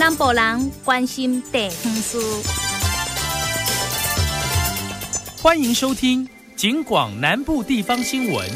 南部人关心地方事。 欢迎收听警广南部地方新闻。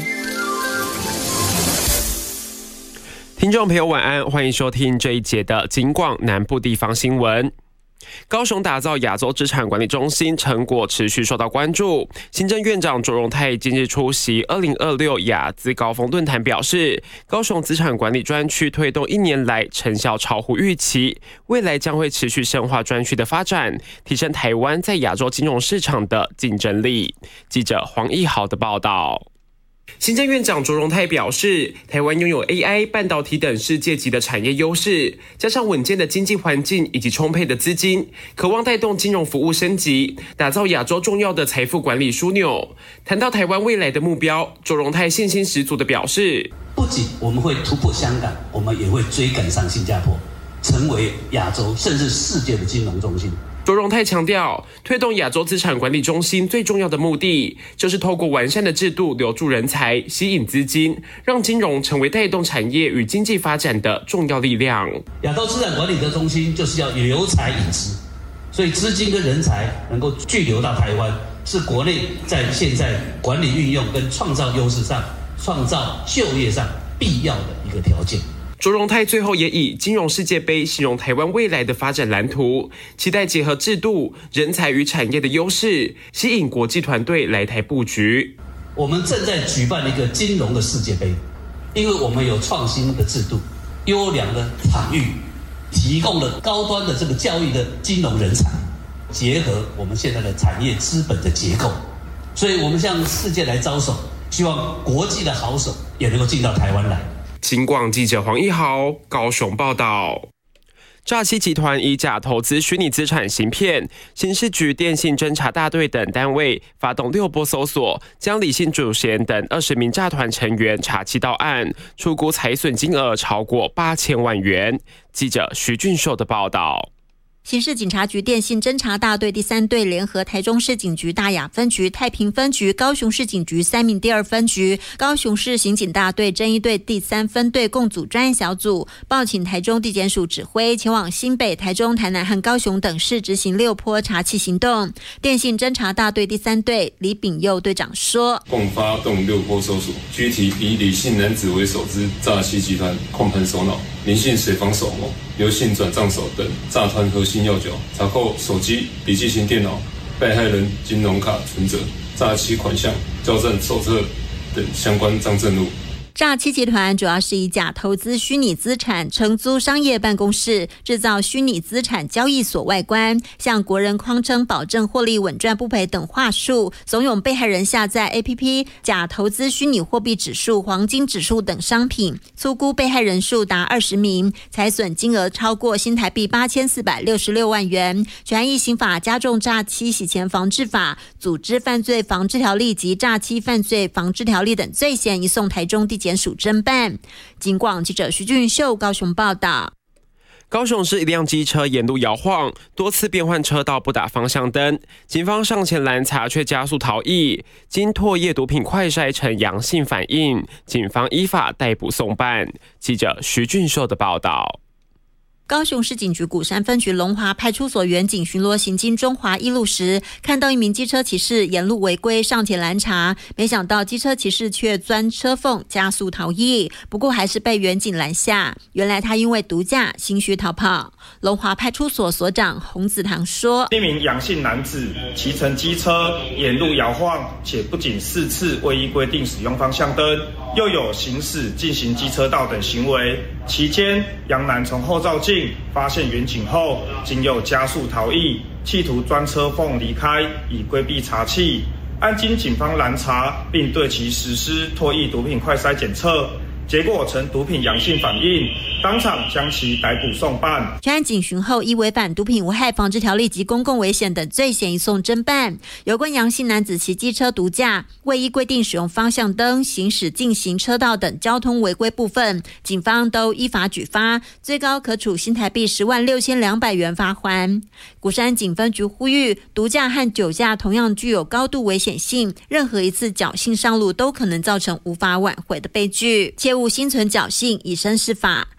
听众朋友晚安，欢迎收听这一节的警广南部地方新闻。高雄打造亚洲资产管理中心成果持续受到关注。行政院长卓荣泰今日出席2026亚资高峰论坛表示，高雄资产管理专区推动1年来成效超乎预期，未来将会持续深化专区的发展，提升台湾在亚洲金融市场的竞争力。记者黄义豪的报道。行政院长卓荣泰表示，台湾拥有 AI、半导体等世界级的产业优势，加上稳健的经济环境以及充沛的资金，渴望带动金融服务升级，打造亚洲重要的财富管理枢纽。谈到台湾未来的目标，卓荣泰信心十足的表示， 不仅我们会突破香港，我们也会追赶上新加坡，成为亚洲甚至世界的金融中心。 卓荣泰强调，推动亚洲资产管理中心最重要的目的，就是透过完善的制度留住人才，吸引资金，让金融成为带动产业与经济发展的重要力量。 亚洲资产管理的中心就是要留才引资，所以资金跟人才能够聚留到台湾，是国内在现在管理运用跟创造优势上、创造就业上必要的一个条件。 卓荣泰最后也以金融世界杯形容台湾未来的发展蓝图，期待结合制度、人才与产业的优势，吸引国际团队来台布局。 我们正在举办一个金融的世界杯，因为我们有创新的制度、优良的场域，提供了高端的这个教育的金融人才，结合我们现在的产业资本的结构，所以我们向世界来招手，希望国际的好手也能够进到台湾来。 警广记者黄义豪高雄报道。诈欺集团以假投资虚拟资产行骗，刑事局、电信侦查大队等单位发动6波搜索，将李姓主嫌等20名诈团成员查缉到案，初估财损金额超过8000万元。记者徐俊秀的报道。 刑事警察局电信侦查大队第3队联合台中市警局大雅分局、太平分局、高雄市警局3名第2分局、高雄市刑警大队侦一队第3分队共组专案小组，报请台中地检署指挥前往新北、台中、台南和高雄等市执行6波查缉行动。电信侦查大队第3队李炳佑队长说， 共发动6波搜索，具体以李姓男子为首之诈欺集团控盘首脑，林姓水房首谋，刘姓转账手等诈团核心要角，查扣手机、笔记型电脑、被害人金融卡存折、诈欺款项、交证手册等相关账证物。 诈欺集团主要是以假投资虚拟资产、承租商业办公室、制造虚拟资产交易所外观，向国人匡称保证获利稳赚不赔等话术，怂恿被害人下载 APP 假投资虚拟货币指数、黄金指数等商品，粗估被害人数达20名，财损金额超过新台币8466万元。全案依刑法加重诈欺洗钱防治法、组织犯罪防治条例及诈欺犯罪防治条例等罪嫌，移送台中地检署侦办。警广记者徐俊秀高雄报道。 高雄市一辆机车沿路摇晃，多次变换车道不打方向灯，警方上前拦查却加速逃逸，经唾液毒品快筛呈阳性反应，警方依法逮捕送办。记者徐俊秀的报道。 高雄市警局鼓山分局龙华派出所员警巡逻行经中华一路时，看到一名机车骑士沿路违规，上前拦查，没想到机车骑士却钻车缝加速逃逸，不过还是被员警拦下。原来他因为毒驾心虚逃跑。龙华派出所所长洪子堂说， 一名阳性男子骑乘机车沿路摇晃，且不仅4次未依规定使用方向灯，又有行驶进行机车道等行为。期间杨男从后照镜发现员警后，仅有加速逃逸，企图钻车缝离开，以规避查缉。按经警方拦查，并对其实施唾液毒品快筛检测，结果呈毒品阳性反应，当场将其逮捕送办。 全案警巡后，依违反毒品危害防治条例及公共危险等罪嫌移送侦办。有关阳性男子骑机车毒驾、未依规定使用方向灯、行驶进行车道等交通违规部分，警方都依法举发，最高可处新台币106200元罚锾。鼓山警分局呼吁，毒驾和酒驾同样具有高度危险性，任何一次侥幸上路都可能造成无法挽回的悲剧，切勿心存侥幸，以身试法。